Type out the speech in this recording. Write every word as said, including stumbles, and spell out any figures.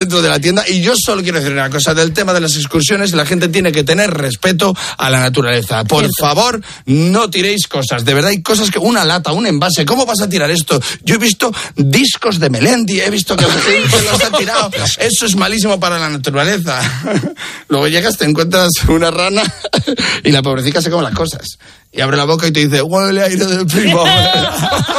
dentro de la tienda. Y yo solo quiero decir una cosa del tema de las excursiones: la gente tiene que tener respeto a la naturaleza. Por Cierto. favor, no tiréis cosas. De verdad, hay cosas que una lata, un envase, ¿cómo vas a tirar esto? Yo he visto discos de Melendi, he visto que la gente los ha tirado. Eso es malísimo para la naturaleza. Luego llegas, te encuentras una rana y la pobrecita se come las cosas. Y abre la boca y te dice, huele aire de primavera.